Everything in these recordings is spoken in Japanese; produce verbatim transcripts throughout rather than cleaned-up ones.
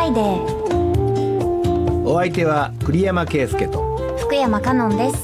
イデー。 お相手は栗山圭介と福山香音です。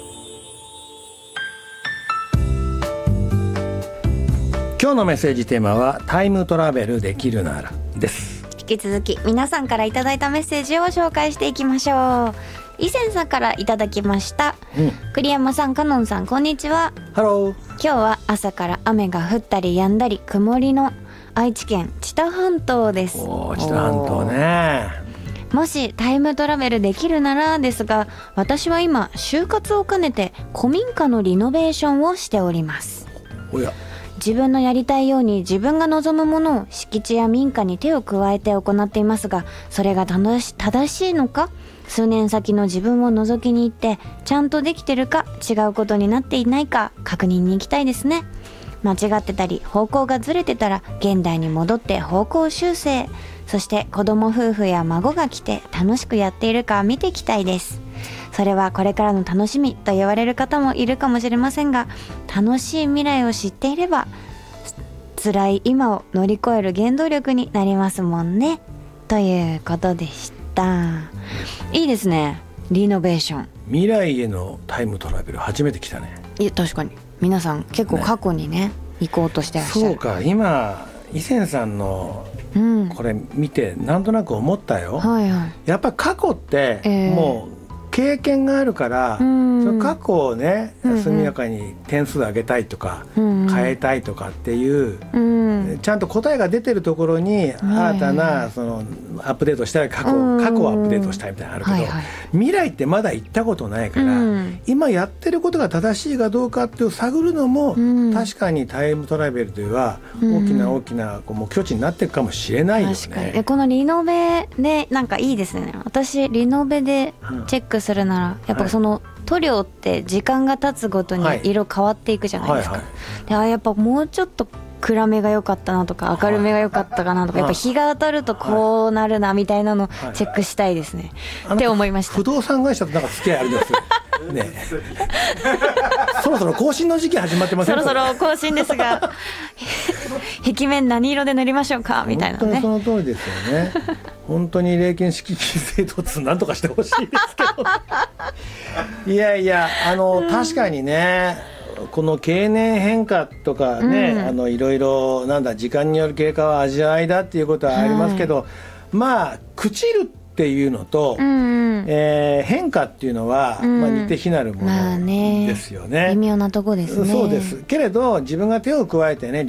今日のメッセージテーマはタイムトラベルできるならです。 引き続き皆さんからいただいたメッセージを紹介していきましょう。以前さんからいただきました、うん、栗山さん、香音さん、こんにちは。 ハロー。 今日は朝から雨が降ったり止んだり曇りの愛知県知多半島です。 おー、知多半島ね。 もしタイムトラベルできるならですが、私は今就活を兼ねて古民家のリノベーションをしております。 おや。 自分のやりたいように自分が望むものを敷地や民家に手を加えて行っていますが、それが正し、正しいのか、数年先の自分を覗きに行ってちゃんとできてるか、違うことになっていないか確認に行きたいですね。間違ってたり方向がずれてたら現代に戻って方向修正、そして子供夫婦や孫が来て楽しくやっているか見ていきたいです。それはこれからの楽しみと言われる方もいるかもしれませんが、楽しい未来を知っていれば辛い今を乗り越える原動力になりますもんね、ということでした。いいですね、リノベーション。 未来へのタイムトラベル初めて来たね。 いや、確かに皆さん結構過去に ね, ね行こうとしてらっしゃる。 そうか、今伊勢さんのこれ見てなんとなく思ったよ、うん、はいはい、やっぱり過去ってもう経験があるから、えー、その過去をね、うんうん、速やかに点数上げたいとか、うんうん、変えたいとかっていう、うん、ちゃんと答えが出てるところに新たなそのアップデートしたい、過去、うん、過去をアップデートしたいみたいなのあるけど、はいはい、未来ってまだ行ったことないから、うん、今やってることが正しいかどうかっていう探るのも、うん、確かにタイムトラベルというのは大きな大きなこう目標値になっていくかもしれないよね。 確かに。このリノベでなんかいいですね。私リノベでチェックするなら、うん、やっぱその、はい、塗料って時間が経つごとに色変わっていくじゃないですか、はいはいはい、で、あ、やっぱもうちょっと暗めが良かったなとか明るめが良かったかなとか、やっぱ日が当たるとこうなるなみたいなのチェックしたいですね、はいはい、って思いました。 不動産会社となんか付き合いあるんですよねそろそろ更新の時期始まってませんか？ そろそろ更新ですが壁面何色で塗りましょうかみたいなね。 本当にその通りですよね本当に霊験式制度なんとかしてほしいですけどいやいや、あの、うん、確かにね、この経年変化とかね、うん、あのいろいろなんだ時間による経過は味わいだっていうことはありますけど、はい、まあ朽ちるっていうのと、うんうん、えー、変化っていうのは、うん、まあ、似て非なるものですよね。まあね、 微妙なとこですね。 そうですけれど、自分が手を加えてね